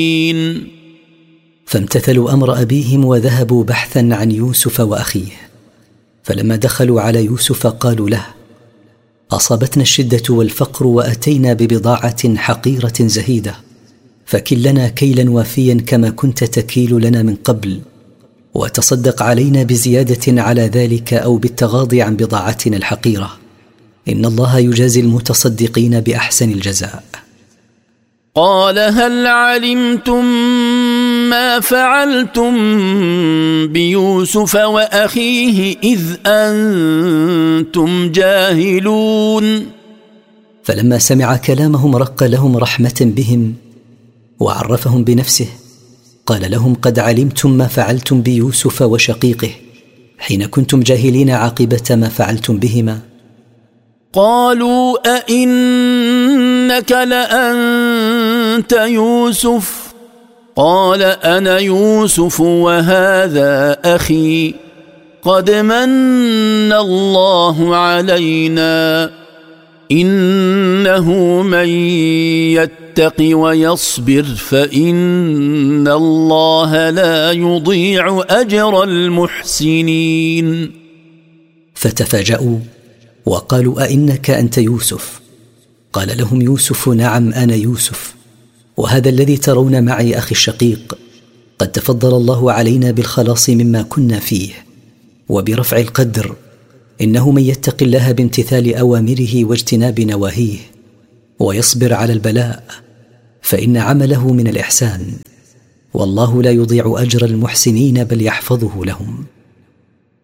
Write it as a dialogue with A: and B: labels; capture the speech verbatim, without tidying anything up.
A: فامتثلوا أمر أبيهم وذهبوا بحثا عن يوسف وأخيه. فلما دخلوا على يوسف قالوا له: أصابتنا الشدة والفقر وأتينا ببضاعة حقيرة زهيدة، فكل لنا كيلا وافيا كما كنت تكيل لنا من قبل، وتصدق علينا بزيادة على ذلك أو بالتغاضي عن بضاعتنا الحقيرة، إن الله يجازي المتصدقين بأحسن الجزاء.
B: قال: هل علمتم ما فعلتم بيوسف وأخيه إذ أنتم جاهلون؟
A: فلما سمع كلامهم رق لهم رحمة بهم وعرفهم بنفسه، قال لهم: قد علمتم ما فعلتم بيوسف وشقيقه حين كنتم جاهلين عاقبة ما فعلتم بهما.
B: قالوا: أئنك لأنت يوسف؟ قال: أنا يوسف وهذا أخي، قد من الله علينا، إنه من يتق ويصبر فإن الله لا يضيع أجر المحسنين.
A: فتفاجأوا وقالوا: أئنك أنت يوسف؟ قال لهم يوسف: نعم أنا يوسف، وهذا الذي ترون معي أخي الشقيق، قد تفضل الله علينا بالخلاص مما كنا فيه وبرفع القدر، إنه من يتق الله بامتثال أوامره واجتناب نواهيه ويصبر على البلاء فإن عمله من الإحسان، والله لا يضيع أجر المحسنين بل يحفظه لهم.